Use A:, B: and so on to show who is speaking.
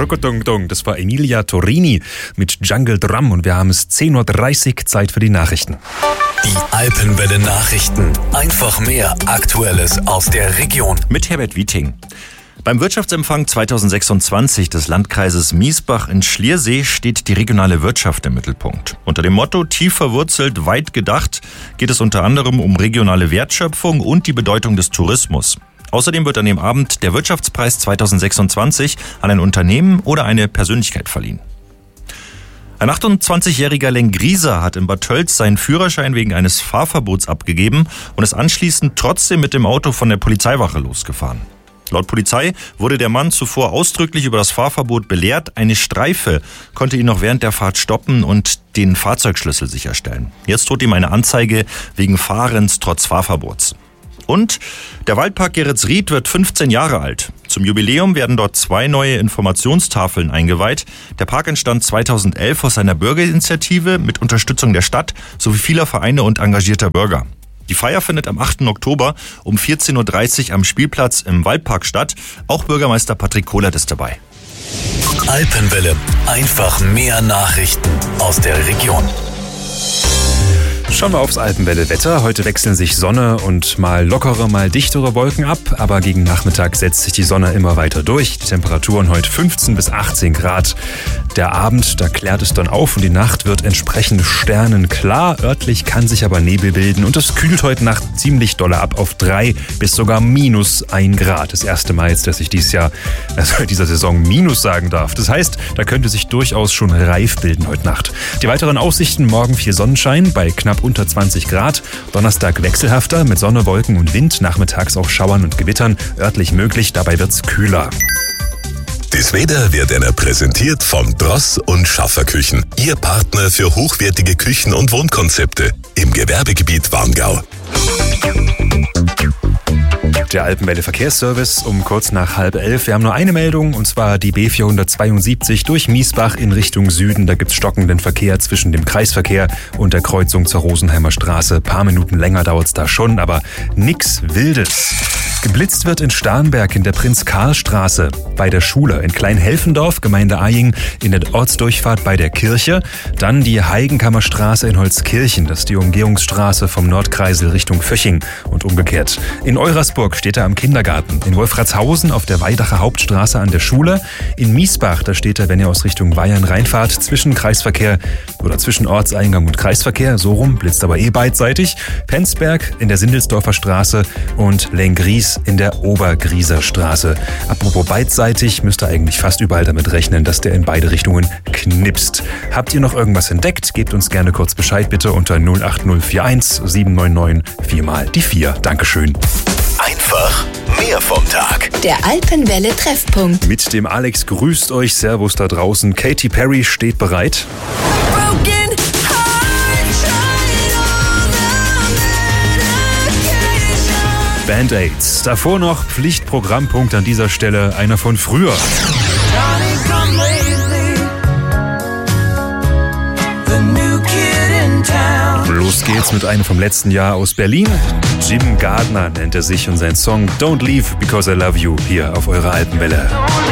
A: Rucketung. Das war Emilia Torini mit Jungle Drum und wir haben es 10.30 Uhr, Zeit für die Nachrichten.
B: Die Alpenwelle Nachrichten. Einfach mehr Aktuelles aus der Region.
C: Mit Herbert Wieting. Beim Wirtschaftsempfang 2026 des Landkreises Miesbach in Schliersee steht die regionale Wirtschaft im Mittelpunkt. Unter dem Motto tief verwurzelt, weit gedacht geht es unter anderem um regionale Wertschöpfung und die Bedeutung des Tourismus. Außerdem wird an dem Abend der Wirtschaftspreis 2026 an ein Unternehmen oder eine Persönlichkeit verliehen. Ein 28-jähriger Lengrieser hat in Bad Tölz seinen Führerschein wegen eines Fahrverbots abgegeben und ist anschließend trotzdem mit dem Auto von der Polizeiwache losgefahren. Laut Polizei wurde der Mann zuvor ausdrücklich über das Fahrverbot belehrt. Eine Streife konnte ihn noch während der Fahrt stoppen und den Fahrzeugschlüssel sicherstellen. Jetzt droht ihm eine Anzeige wegen Fahrens trotz Fahrverbots. Und der Waldpark Geretsried wird 15 Jahre alt. Zum Jubiläum werden dort 2 neue Informationstafeln eingeweiht. Der Park entstand 2011 aus einer Bürgerinitiative mit Unterstützung der Stadt sowie vieler Vereine und engagierter Bürger. Die Feier findet am 8. Oktober um 14.30 Uhr am Spielplatz im Waldpark statt. Auch Bürgermeister Patrick Kohlert ist dabei.
B: Alpenwelle. Einfach mehr Nachrichten aus der Region.
A: Schauen wir aufs Alpenwelle-Wetter. Heute wechseln sich Sonne und mal lockere, mal dichtere Wolken ab. Aber gegen Nachmittag setzt sich die Sonne immer weiter durch. Die Temperaturen heute 15 bis 18 Grad. Der Abend, da klärt es dann auf und die Nacht wird entsprechend sternenklar. Örtlich kann sich aber Nebel bilden und es kühlt heute Nacht ziemlich dolle ab auf 3 bis sogar minus 1 Grad. Das erste Mal jetzt, dass ich dieser Saison Minus sagen darf. Das heißt, da könnte sich durchaus schon Reif bilden heute Nacht. Die weiteren Aussichten: morgen viel Sonnenschein bei knapp unter 20 Grad. Donnerstag wechselhafter mit Sonne, Wolken und Wind. Nachmittags auch Schauern und Gewittern. Örtlich möglich, dabei wird's kühler.
D: Das Wetter wird Ihnen präsentiert von Dross und Schaffer Küchen. Ihr Partner für hochwertige Küchen- und Wohnkonzepte im Gewerbegebiet Warngau.
A: Der Alpenwelle Verkehrsservice um kurz nach 10:30. Wir haben nur eine Meldung, und zwar die B472 durch Miesbach in Richtung Süden. Da gibt's stockenden Verkehr zwischen dem Kreisverkehr und der Kreuzung zur Rosenheimer Straße. Ein paar Minuten länger dauert's da schon, aber nix Wildes. Geblitzt wird in Starnberg in der Prinz-Karl-Straße bei der Schule, in Kleinhelfendorf, Gemeinde Aying, in der Ortsdurchfahrt bei der Kirche. Dann die Heigenkammerstraße in Holzkirchen, das ist die Umgehungsstraße vom Nordkreisel Richtung Vöching und umgekehrt. In Eurasburg steht er am Kindergarten, in Wolfratshausen auf der Weidacher Hauptstraße an der Schule. In Miesbach, da steht er, wenn ihr aus Richtung Bayern reinfahrt, zwischen Kreisverkehr oder zwischen Ortseingang und Kreisverkehr, so rum, blitzt aber beidseitig. Penzberg in der Sindelsdorfer Straße und Lengries in der Obergrieser Straße. Apropos beidseitig, müsst ihr eigentlich fast überall damit rechnen, dass der in beide Richtungen knipst. Habt ihr noch irgendwas entdeckt? Gebt uns gerne kurz Bescheid bitte unter 08041 799 4x4. Dankeschön.
B: Einfach mehr vom Tag.
E: Der Alpenwelle Treffpunkt.
A: Mit dem Alex grüßt euch. Servus da draußen. Katy Perry steht bereit. Band-Aids. Davor noch Pflichtprogrammpunkt an dieser Stelle, einer von früher. Los geht's mit einem vom letzten Jahr aus Berlin. Jim Gardner nennt er sich und sein Song Don't Leave Because I Love You hier auf eurer Alpenwelle.